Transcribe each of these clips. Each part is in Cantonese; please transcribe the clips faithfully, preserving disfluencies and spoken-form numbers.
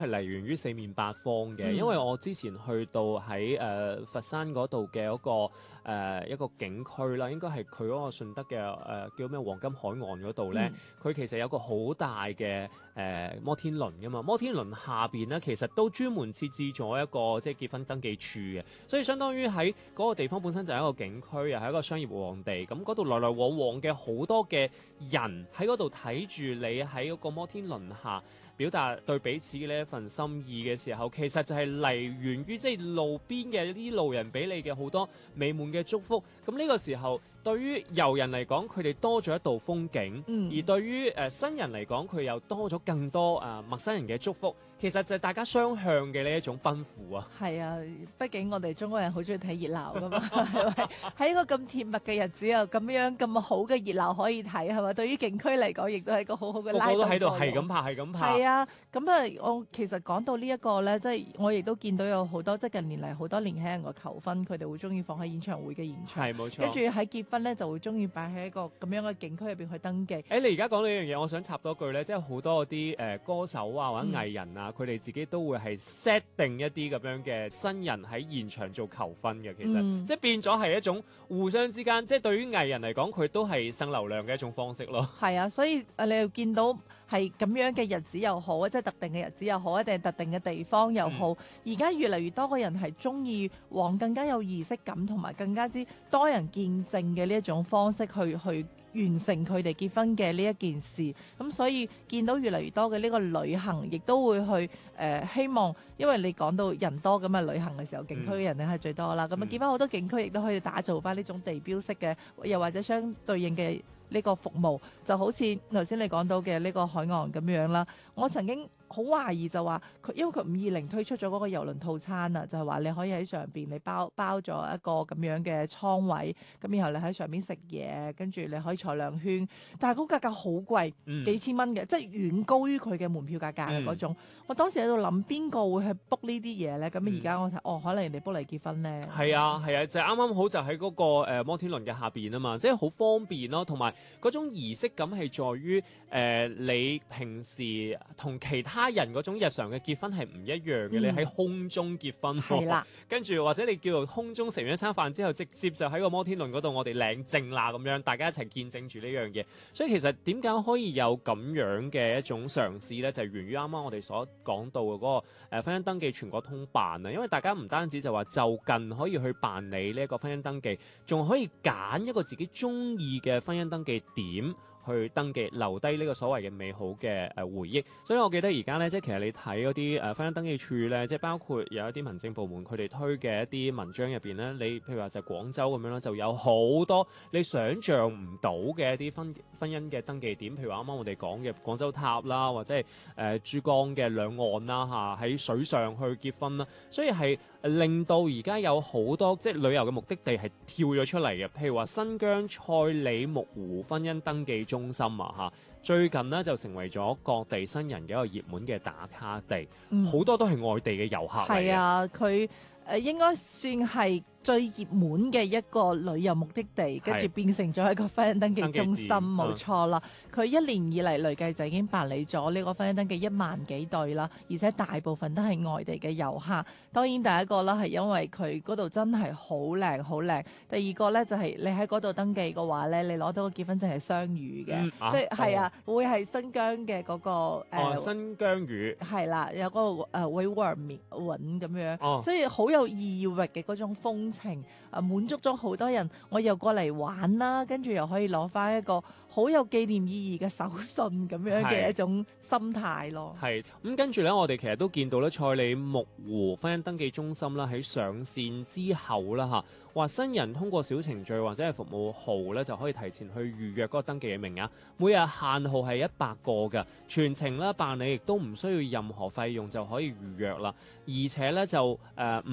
係嚟源於四面八方嘅， 嗯因為我之前去到喺誒、呃、佛山嗰度嘅嗰個誒、呃、一個景區啦，應該係佢嗰個順德嘅誒、呃、叫咩黃金海岸嗰度咧，佢、 嗯、 其實有個好大嘅誒、呃、摩天輪噶嘛，摩天輪下邊咧其實都專門設置咗一個即係結婚登記處嘅，所以相當於喺嗰個地方本身就係一個景區，又係一個商業旺地，咁嗰度來來往往嘅好多嘅人喺嗰度睇住你喺嗰個摩天輪下表達對彼此嘅呢一份心意嘅時候，其實就係嚟源於即係路邊嘅呢啲路人俾你嘅好多美滿嘅祝福。咁呢個時候，對於遊人嚟講，佢哋多咗一道風景； 嗯、 而對於誒、呃、新人嚟講，佢又多咗更多誒、呃、陌生人嘅祝福。其實就係大家雙向嘅呢一種奔赴啊！ 係啊，畢竟我哋中國人好中意睇熱鬧噶嘛，係咪？喺一個咁甜蜜嘅日子又咁樣咁好嘅熱鬧可以睇，係咪？對於景區嚟講，亦都係一個好好嘅拉動作用。 個個都喺度係咁拍，係咁拍。 係啊，咁啊，我其實講到呢一個咧，即係我亦都見到有好多即係近年嚟好多年輕人嘅求婚，佢哋會中意放喺演唱會嘅現場， 係冇錯。 跟住喺結婚咧就會中意擺喺一個咁樣嘅景區入邊去登記。 誒，你而家講到呢樣嘢，我想插多句咧，即係好多嗰啲誒歌手啊或者藝人啊，佢哋、嗯、自己都會係 set 定一啲咁樣嘅新人喺現場做求婚嘅，其實、嗯、即係變咗係一種互相之間，即係對於藝人嚟講，佢都係生流量嘅一種方式咯。 係啊，所以誒你又見到係咁樣嘅日子又好，即係特定嘅日子又好，一定係特定嘅地方又好。而家、嗯、越嚟越多嘅人係中意往更加有儀式感同埋更加之多人見證嘅呢一種方式去去完成佢哋結婚嘅呢一件事，咁所以見到越嚟越多嘅呢個旅行，亦都會去誒、呃、希望，因為你講到人多咁嘅旅行嘅時候，景區嘅人咧係最多啦。咁啊、嗯，見翻好多景區亦都可以打造翻呢種地標式嘅，又或者相對應嘅呢個服務，就好似頭先你講到嘅呢個海岸咁樣啦。我曾經好懷疑就話佢，因為佢五二零推出咗嗰個郵輪套餐啊，就係話你可以喺上邊你包包咗一個咁樣嘅倉位，咁然後你喺上邊食嘢，跟住你可以坐兩圈，但係嗰個價格好貴，嗯、幾千蚊嘅，即係遠高於佢嘅門票價格嘅嗰種。嗯、我當時喺度諗邊個會去 book 呢啲嘢咧？咁而家我睇，嗯、哦，可能人哋 book 嚟結婚咧。係啊係啊，就啱啱好就喺嗰個誒摩天輪嘅下邊啊嘛，即係好方便咯，同埋嗰種儀式感係在於誒、呃、你平時同其他他人嗰種日常嘅結婚係唔一樣嘅，嗯、你喺空中結婚，係啦，跟住或者你叫做空中食完一餐飯之後，直接就喺個摩天輪嗰度，我哋領證啦咁樣，大家一齊見證住呢樣嘢。所以其實點解可以有咁樣嘅一種嘗試呢？就係、是、源於啱啱我哋所講到嘅嗰個誒婚姻登記全國通辦啊，因為大家唔單止就話就近可以去辦理呢一個婚姻登記，仲可以揀一個自己中意嘅婚姻登記點去登記，留低呢個所謂嘅美好嘅誒回憶。所以我記得而家咧，即係其實你睇嗰啲誒婚姻登記處咧，即係包括有一啲民政部門佢哋推嘅一啲文章入邊咧，你譬如話就係廣州咁樣啦，就有好多你想象唔到嘅一啲婚婚姻嘅登記點，譬如話啱啱我哋講嘅廣州塔啦，或者係誒、呃、珠江嘅兩岸啦嚇，喺水上去結婚啦，所以係令到而家有好多即係旅遊嘅目的地係跳咗出嚟嘅，譬如話新疆賽里木湖婚姻登記中心啊嚇，最近呢就成為咗各地新人嘅一個熱門嘅打卡地，好、嗯、多都係外地嘅遊客嚟嘅。係啊，佢誒應該算係最熱門嘅一個旅遊目的地，跟住變成咗一個婚姻登記中心，冇錯啦。佢、嗯、一年以嚟累計就已經辦理咗呢個婚姻登記一萬幾對啦，而且大部分都係外地嘅遊客。當然第一個啦係因為佢嗰度真係好靚好靚，第二個咧就係、是、你喺嗰度登記嘅話咧，你攞到個結婚證係雙語嘅，嗯啊、即係係啊，哦、會係新疆嘅嗰、那個誒、呃哦、新疆語係啦，有嗰、那個誒維吾爾文咁樣， 哦、 所以好有異域嘅嗰種風情啊，滿足咗好多人，我又過嚟玩啦，跟住又可以攞翻一個好有紀念意義嘅手信咁樣嘅一種心態咯。係咁跟住咧，我哋其實都見到咧，賽里木湖婚姻登記中心啦，喺上線之後啦嚇，話新人通過小程序或者係服務號咧，就可以提前去預約嗰個登記嘅名額，每日限號係一百個嘅，全程咧辦理亦都唔需要任何費用就可以預約啦，而且咧就誒唔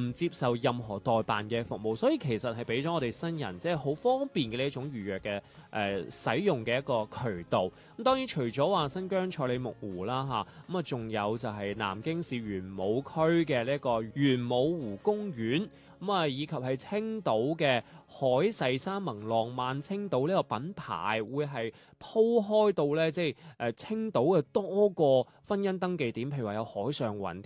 唔接受任何代辦嘅服務，所以其實係俾咗我哋新人即係好方便嘅呢一種預約嘅誒、呃、使用嘅一個渠道。咁當然除咗話新疆賽里木湖啦嚇，咁啊仲有就係南京市玄武區嘅呢個玄武湖公園。咁啊，以及係青島嘅海誓山盟浪漫青島呢個品牌，會係鋪開到咧，即係誒青島嘅多個婚姻登記點，譬如話有海上雲天